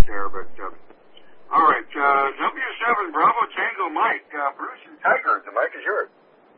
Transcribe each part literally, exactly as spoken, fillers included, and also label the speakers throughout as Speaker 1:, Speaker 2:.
Speaker 1: there, but, uh, all right, uh, W seven Bravo Tango Mike, uh, Bruce and Tiger, the mic is yours.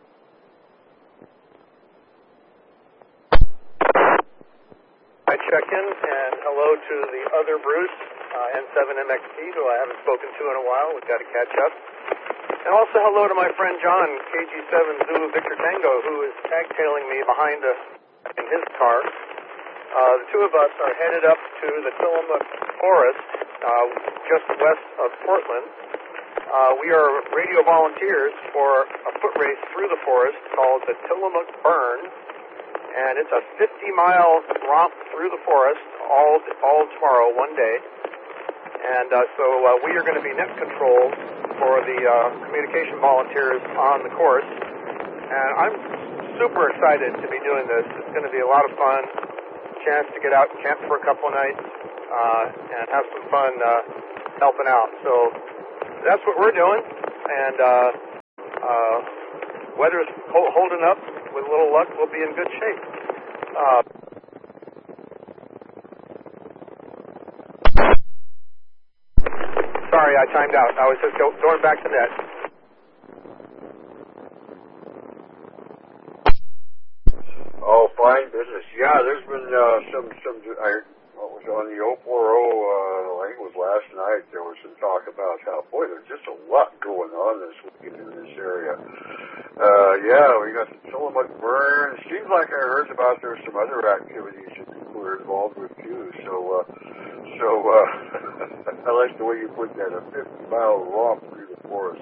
Speaker 2: I check in, and hello to the other Bruce, uh, N seven M X T, who I haven't spoken to in a while. We've got to catch up. And also hello to my friend John, K G seven Zulu Victor Tango, who is tag-tailing me behind us in his car. Uh, the two of us are headed up to the Tillamook Forest, uh, just west of Portland. Uh, we are radio volunteers for a foot race through the forest called the Tillamook Burn, and it's a fifty-mile romp through the forest all all tomorrow, one day. And uh, so uh, we are going to be net control for the uh, communication volunteers on the course. And I'm super excited to be doing this. It's going to be a lot of fun. Chance to get out and camp for a couple of nights uh, and have some fun uh, helping out. So that's what we're doing. And uh, uh, weather's ho- holding up. With a little luck, we'll be in good shape. Uh, sorry, I timed out. I was just go- going back to net.
Speaker 1: Oh, fine business. Yeah, there's been uh, some, some, I what was on the O four O, uh, I think it was last night, there was some talk about how, boy, there's just a lot going on this weekend in this area. Uh, yeah, we got the Tillamook Burn. Seems like I heard about there's some other activities that people are involved with, too. So, uh, so, uh, I like the way you put that, a fifty-mile romp through the forest.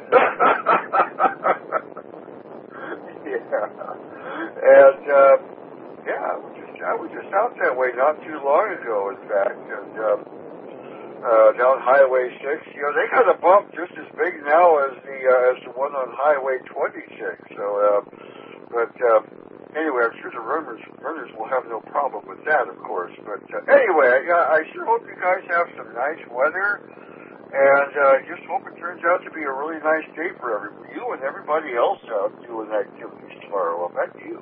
Speaker 1: Yeah. And, uh, yeah, I was, just, I was just out that way not too long ago, in fact, and, uh, uh, down Highway six. You know, they got a bump just as big now as the, uh, as the one on Highway twenty-six, so, uh, but, uh, anyway, I'm sure the runners, runners will have no problem with that, of course, but, uh, anyway, I, I sure hope you guys have some nice weather. And uh, just hope it turns out to be a really nice day for every, you and everybody else out doing activities tomorrow. Well, back to you.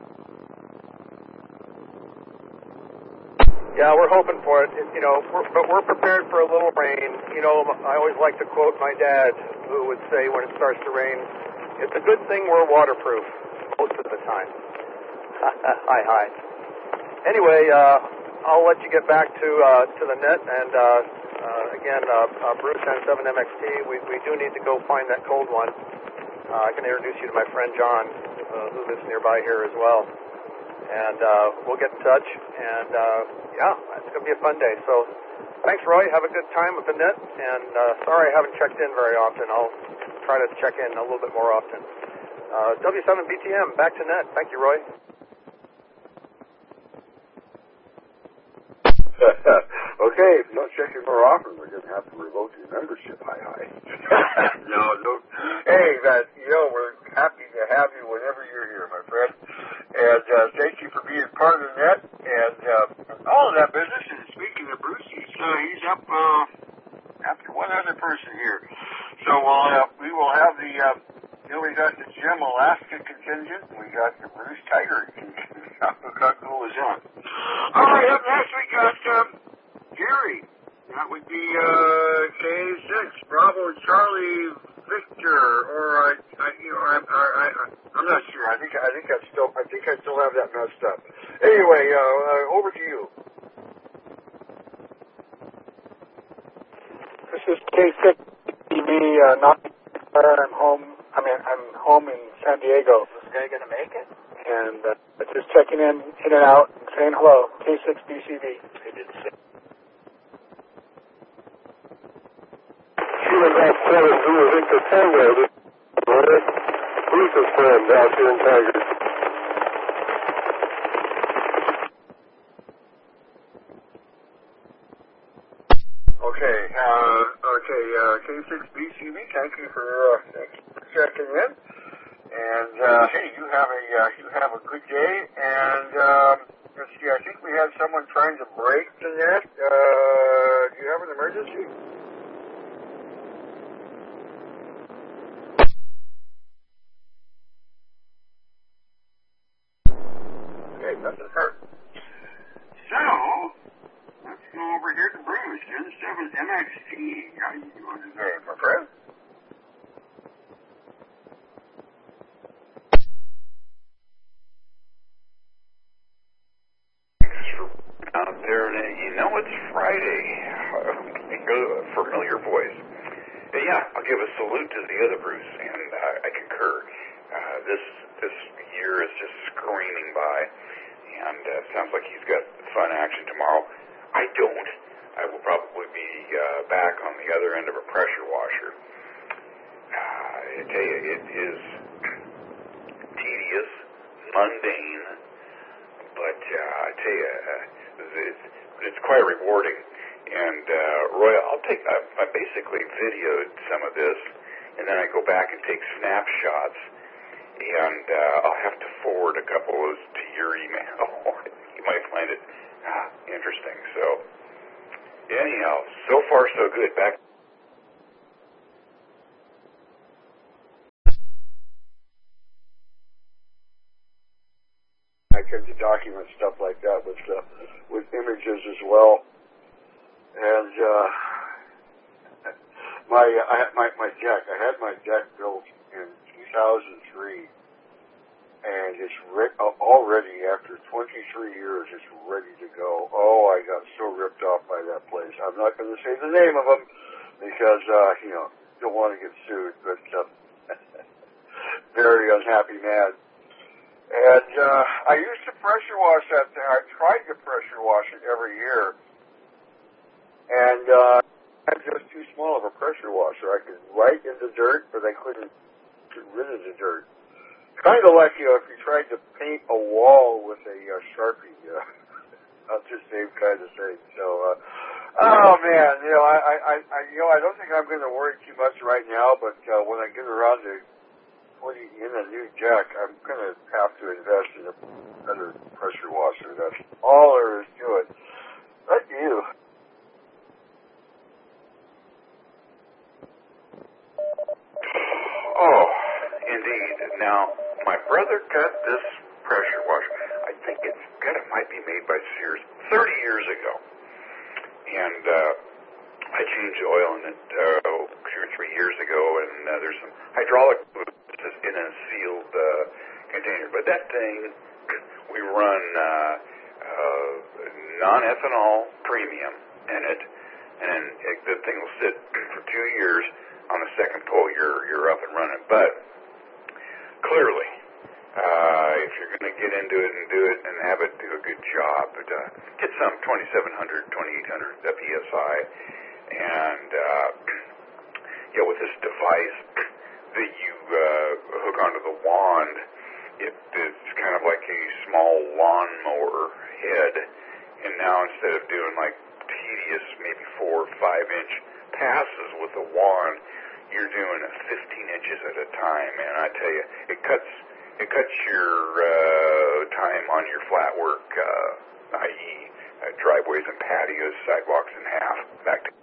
Speaker 2: Yeah, we're hoping for it. it you know, we're, but we're prepared for a little rain. You know, I always like to quote my dad, who would say when it starts to rain, "It's a good thing we're waterproof most of the time." Hi, hi. Anyway, uh, I'll let you get back to uh, to the net and. Uh, Uh, again, uh, uh, Bruce N seven M X T, we, we do need to go find that cold one. Uh, I can introduce you to my friend John, uh, who lives nearby here as well. And uh, we'll get in touch. And, uh, yeah, it's going to be a fun day. So thanks, Roy. Have a good time with the net. And uh, sorry I haven't checked in very often. I'll try to check in a little bit more often. Uh, W seven B T M, back to net. Thank you, Roy.
Speaker 1: Okay, if you don't check it more often, we're going to have to revoke your membership. Hi, hi. no, no. Hey, man, you know, we're happy to have you whenever you're here, my friend. And uh, thank you for being part of the net and uh, all of that business. And speaking of Bruce, he's, uh, he's up uh, after one other person here. So we'll, uh, we will have the, uh, you know, we got the Jim Alaska contingent. We got the Bruce Tiger contingent. How cool is that? All right, up next we got um, Gary. That would be uh, K six Bravo Charlie Victor, or I, I you know, I, I, I, I'm not sure. I think I think I still I think I still have that messed up. Anyway, uh, uh, over to you.
Speaker 3: This is K six T V. Uh, not I'm home. I mean, I'm home in San Diego.
Speaker 2: Is this guy gonna make it?
Speaker 3: And uh, just checking in, in and out, and saying hello. K six B C V.
Speaker 2: They did say.
Speaker 4: Shooting back seven Zulu Victor Tango. Bruce's friend out here in Tigers.
Speaker 1: Okay, uh, okay, uh, K six B C V. Thank you for uh, thank you for checking in. And uh, hey, you have a uh, you have a good day. And um, let's see, I think we had someone trying to break the net. Uh, do you have an emergency? Okay, nothing hurt. So let's go over here to Bruce. Gen seven M X T. How you doing today, my friend? Thanks for out there. And you know it's Friday. A familiar voice. And yeah, I'll give a salute to the other Bruce, and uh, I concur. Uh, this this year is just screaming by, and uh, sounds like he's got fun action tomorrow. I don't. I will probably be uh, back on the other end of a pressure washer. Uh, I tell you, it is tedious, mundane, but uh, I tell you, uh, it's, it's quite rewarding. And uh, Roy, I'll take. I, I basically videoed some of this, and then I go back and take snapshots, and uh, I'll have to forward a couple of those to your email. You might find it ah, interesting. So, anyhow, so far so good. Back. I tend to document stuff like that with uh, with images as well. And uh, my I had my my deck. I had my deck built in two thousand three, and it's re- already after twenty-three years, it's ready to go. Oh, I got so ripped off by that place. I'm not going to say the name of them because uh, you know don't want to get sued, but uh, very unhappy man. And uh, I used to pressure wash that thing. I tried to pressure wash it every year. And uh, I'm just too small of a pressure washer. I could write in the dirt, but I couldn't get rid of the dirt. Kind of like, you know, if you tried to paint a wall with a uh, Sharpie. Uh, not the same kind of thing. So, uh, oh man, you know, I, I, I, you know, I don't think I'm going to worry too much right now. But uh, when I get around to putting in a new deck, I'm going to have to invest in a better pressure washer. That's all there is to it. What do you? Oh, indeed. Now, my brother got this pressure washer. I think it's got it might be made by Sears thirty years ago. And uh, I changed the oil in it uh, two or three years ago, and uh, there's some hydraulic fluid in a sealed uh, container. But that thing, we run uh, uh, non-ethanol premium in it, and it, the thing will sit for two years. On the second pull, you're you're up and running. But clearly, uh, if you're going to get into it and do it and have it do a good job, but, uh, get some twenty-seven hundred, twenty-eight hundred P S I, and uh, yeah, with this device that you uh, hook onto the wand, it, it's kind of like a small lawnmower head. And now instead of doing like tedious, maybe four or five inch passes with the wand, you're doing it fifteen inches at a time, and I tell you, it cuts it cuts your uh, time on your flat work, uh, that is, uh, driveways and patios, sidewalks in half. Back to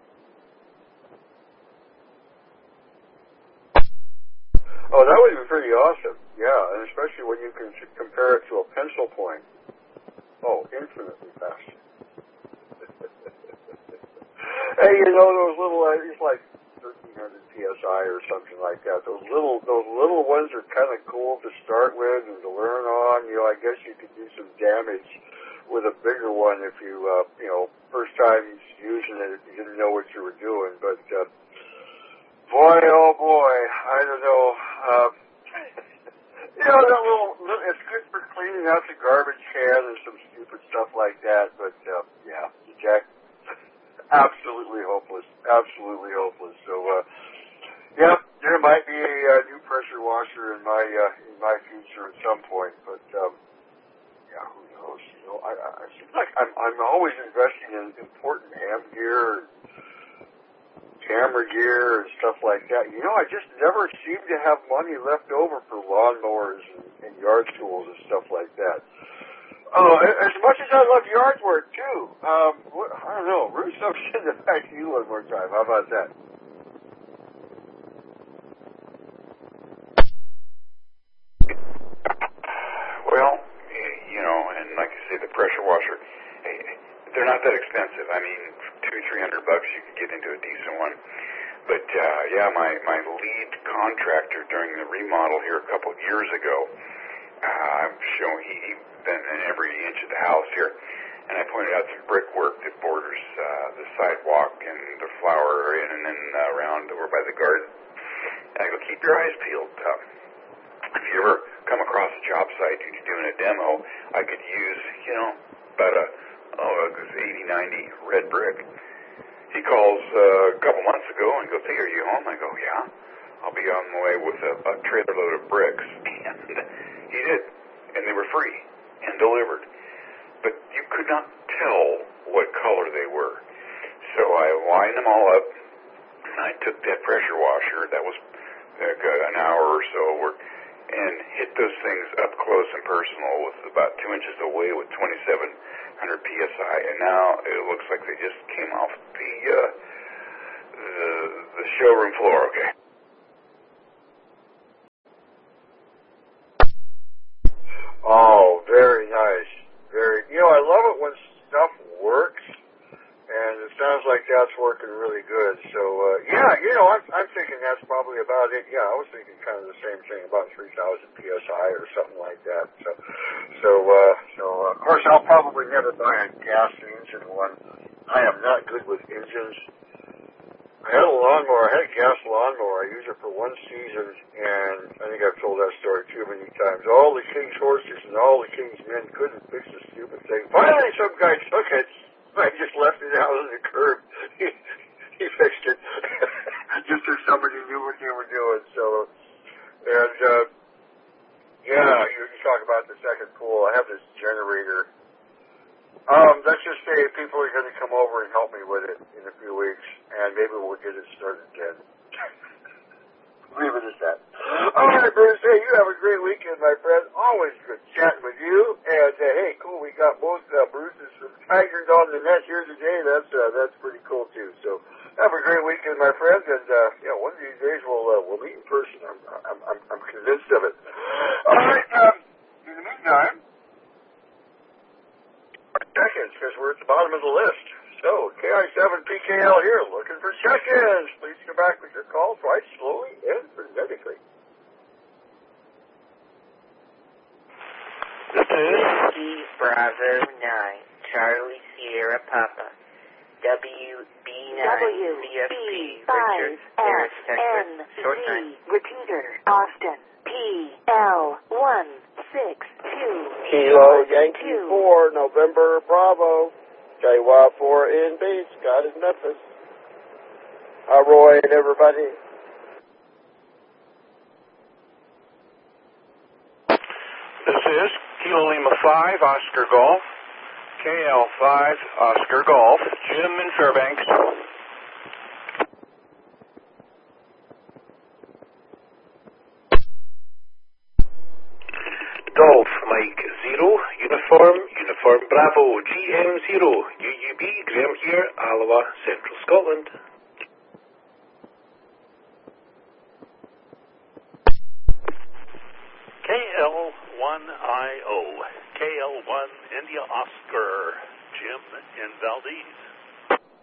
Speaker 1: oh, that would be pretty awesome. Yeah, and especially when you can compare it to a pencil point. Oh, infinitely faster. Hey, you know those little, uh, it's like thirteen hundred P S I or something like that. Those little, those little ones are kind of cool to start with and to learn on. You know, I guess you could do some damage with a bigger one if you, uh, you know, first time using it if you didn't know what you were doing. But uh, boy, oh boy, I don't know. Um, you know, that little, it's good for cleaning out the garbage can and some stupid stuff like that. But uh, yeah, the jack. Absolutely hopeless. Absolutely hopeless. So, uh, yeah, there might be a uh, new pressure washer in my uh, in my future at some point, but um, yeah, who knows? You know, I, I, I seem like I'm I'm always investing in important ham gear, and camera gear, and stuff like that. You know, I just never seem to have money left over for lawnmowers and, and yard tools and stuff like that. Oh, as much as I love yard work, too, um, what, I don't know, Bruce, I'm sending it back to you one more time. How about that? Well, you know, and like I say, the pressure washer, they're not that expensive.
Speaker 5: I mean, two, three hundred bucks, you could get into a decent one. But, uh, yeah, my, my lead contractor during the remodel here a couple of years ago, uh, I'm showing, he, he been in every inch of the house here, and I pointed out some brickwork that borders, uh, the sidewalk and the flower area, and then uh, around over by the garden. And I go, keep your eyes peeled. Um, if you ever come across a job site and you're doing a demo, I could use, you know, about a, oh, it was eighty, ninety red brick. He calls uh, a couple months ago and goes, hey, are you home? I go, yeah. I'll be on my way with a, a trailer load of bricks. And he did. And they were free and delivered. But you could not tell what color they were. So I lined them all up, and I took that pressure washer, that was like an hour or so work, and hit those things up close and personal with about two inches away with twenty-seven hundred P S I, and now it looks like they just came off the uh, the, the showroom floor. Okay.
Speaker 1: Oh, very nice. Very. You know, I love it when stuff works, and it sounds like that's working really good. So, uh, yeah, you know, I'm, I'm thinking that's probably about it. Yeah, I was thinking kind of the same thing, about three thousand P S I or something like that. So, so, uh, so uh, of course, I'll probably never buy a gas engine one. I am not good with engines. I had a lawnmower. I had a gas lawnmower. I used it for one season, and I think I've told that story too many times. All the king's horses and all the king's men couldn't fix the stupid thing. Finally, some guy took it. I just left it out on the curb. He, he fixed it. Just so somebody knew what they were doing. So, and, uh, yeah, you, you talk about the second pool. I have this generator. Um, let's just say people are going to come over and help me with it in a few weeks, and maybe we'll get it started again. Leave it at that. All right, Bruce, hey, you have a great weekend, my friend. Always good chatting with you. And, uh, hey, cool, we got both uh, Bruce's from Tigers on the net here today. That's uh, that's pretty cool, too. So have a great weekend, my friend. And, uh, you know, one of these days we'll, uh, we'll meet in person. I'm, I'm, I'm, I'm convinced of it. All right, um, in the meantime, check-ins, because we're at the bottom of the list. So, K I seven P K L here, looking for check-ins. Please come back with your calls right slowly and frenetically.
Speaker 6: Whiskey Bravo nine, Charlie Sierra Papa, W B nine, C F P, Richard, Harris, Texas, short time.
Speaker 7: Repeater, Austin, P L one six two.
Speaker 8: Kilo Yankee four, November Bravo, J Y four N B, Scott is Memphis. Hi, Roy and everybody.
Speaker 9: This is Kilo Lima five, Oscar Golf, K L five, Oscar Golf, Jim in Fairbanks.
Speaker 10: Golf, Mike zero, Uniform, Uniform Bravo, G M zero, U U B, Graham here, Alloa, Central Scotland.
Speaker 11: K L one I O, K L one India Oscar, Jim in Valdez.